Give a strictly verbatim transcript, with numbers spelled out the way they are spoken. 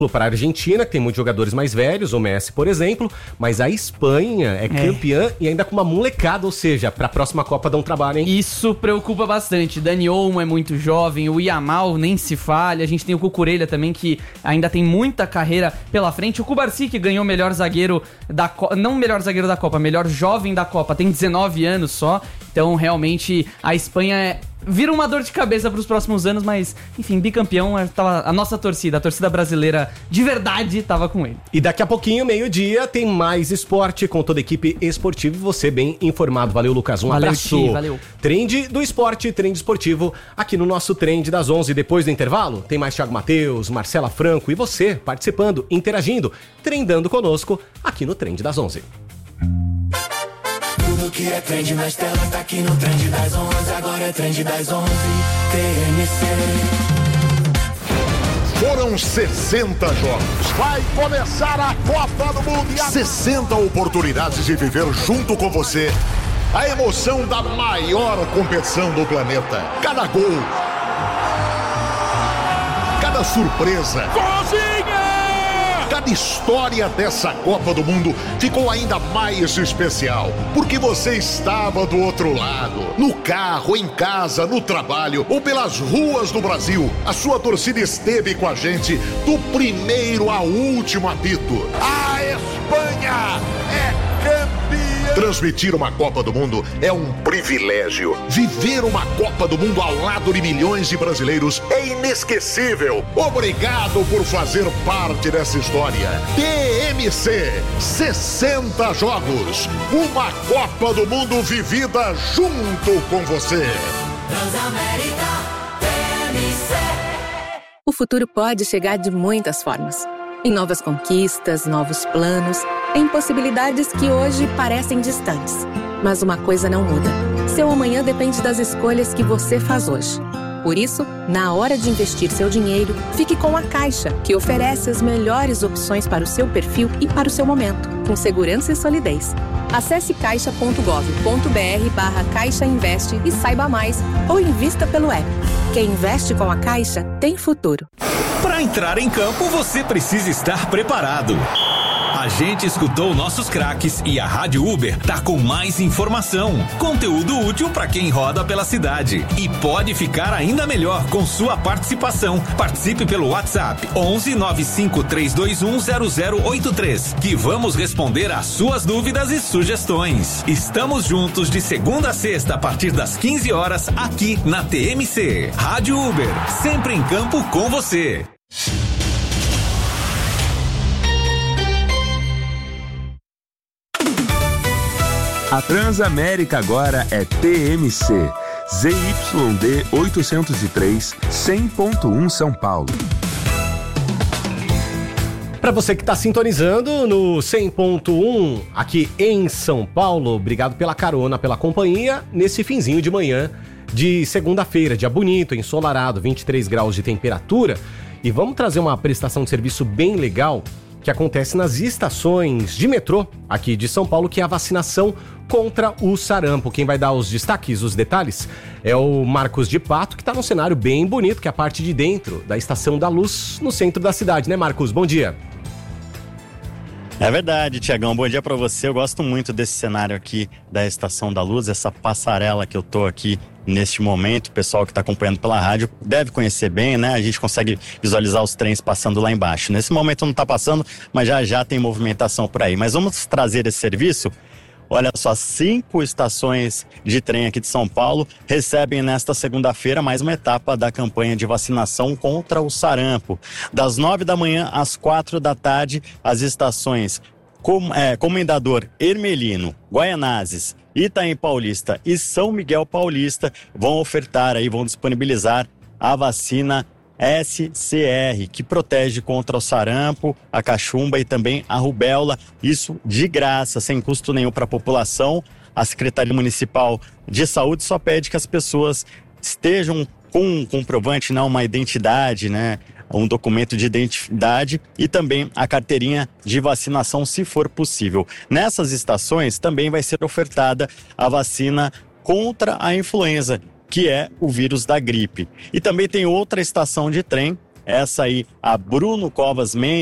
para a Argentina, que tem muitos jogadores mais velhos, o Messi, por exemplo, mas a Espanha é, é. campeã e ainda com uma molecada, ou seja, para a próxima Copa dá um trabalho, hein? Isso preocupa bastante. Dani Olmo é muito jovem, o Yamal nem se fale, a gente tem o Cucurella também, que ainda tem muita carreira pela frente, o Cubarsí, que ganhou o melhor zagueiro da Copa, não o melhor zagueiro da Copa, melhor jovem da Copa, tem dezenove anos só, então realmente a Espanha é... vira uma dor de cabeça para os próximos anos, mas, enfim, bicampeão, tava a nossa torcida, a torcida brasileira de verdade estava com ele. E daqui a pouquinho, meio-dia, tem mais esporte com toda a equipe esportiva e você bem informado. Valeu, Lucas, um valeu, abraço. Ti, valeu. Trend do esporte, trend esportivo, aqui no nosso Trend das onze. Depois do intervalo, tem mais Thiago Matheus, Marcela Franco e você participando, interagindo, trendando conosco aqui no Trend das onze. Tudo que é trend nas telas tá aqui no Trend das onze. Agora é Trend das onze, T M C. Foram sessenta jogos. Vai começar a Copa do Mundo. sessenta oportunidades de viver junto com você a emoção da maior competição do planeta. Cada gol, cada surpresa, cozinha! Cada história dessa Copa do Mundo ficou ainda mais especial, porque você estava do outro lado, no carro, em casa, no trabalho ou pelas ruas do Brasil. A sua torcida esteve com a gente do primeiro ao último apito. A Espanha é campeã! Transmitir uma Copa do Mundo é um privilégio. Viver uma Copa do Mundo ao lado de milhões de brasileiros é inesquecível. Obrigado por fazer parte dessa história. T M C, sessenta jogos. Uma Copa do Mundo vivida junto com você. Transamérica, T M C. O futuro pode chegar de muitas formas. Em novas conquistas, novos planos, em possibilidades que hoje parecem distantes. Mas uma coisa não muda. Seu amanhã depende das escolhas que você faz hoje. Por isso, na hora de investir seu dinheiro, fique com a Caixa, que oferece as melhores opções para o seu perfil e para o seu momento, com segurança e solidez. Acesse caixa ponto gov ponto br barra Caixa Investe e saiba mais, ou invista pelo app. Quem investe com a Caixa tem futuro. Para entrar em campo, você precisa estar preparado. A gente escutou nossos craques e a Rádio Uber tá com mais informação, conteúdo útil para quem roda pela cidade. E pode ficar ainda melhor com sua participação. Participe pelo WhatsApp onze nove cinco três dois um zero zero oito três, que vamos responder às suas dúvidas e sugestões. Estamos juntos de segunda a sexta a partir das quinze horas aqui na T M C. Rádio Uber, sempre em campo com você. A Transamérica agora é T M C, Z Y D oitocentos e três, cem ponto um São Paulo. Para você que está sintonizando no cem ponto um aqui em São Paulo, obrigado pela carona, pela companhia nesse finzinho de manhã de segunda-feira, dia bonito, ensolarado, vinte e três graus de temperatura. E vamos trazer uma prestação de serviço bem legal que acontece nas estações de metrô aqui de São Paulo, que é a vacinação contra o sarampo. Quem vai dar os destaques, os detalhes, é o Marcos de Pato, que está num cenário bem bonito, que é a parte de dentro da Estação da Luz, no centro da cidade, né, Marcos? Bom dia. É verdade, Tiagão. Bom dia para você. Eu gosto muito desse cenário aqui da Estação da Luz, essa passarela que eu tô aqui neste momento. O pessoal que está acompanhando pela rádio deve conhecer bem, né? A gente consegue visualizar os trens passando lá embaixo. Nesse momento não está passando, mas já já tem movimentação por aí. Mas vamos trazer esse serviço. Olha só, cinco estações de trem aqui de São Paulo recebem nesta segunda-feira mais uma etapa da campanha de vacinação contra o sarampo. Das nove da manhã às quatro da tarde, as estações Com, é, Comendador Hermelino, Guaianazes, Itaim Paulista e São Miguel Paulista vão ofertar aí, vão disponibilizar a vacina S C R, que protege contra o sarampo, a cachumba e também a rubéola, isso de graça, sem custo nenhum para a população. A Secretaria Municipal de Saúde só pede que as pessoas estejam com um comprovante, não, uma identidade, né? Um documento de identidade e também a carteirinha de vacinação, se for possível. Nessas estações também vai ser ofertada a vacina contra a influenza, que é o vírus da gripe. E também tem outra estação de trem, Essa aí, a Bruno Covas Mendes.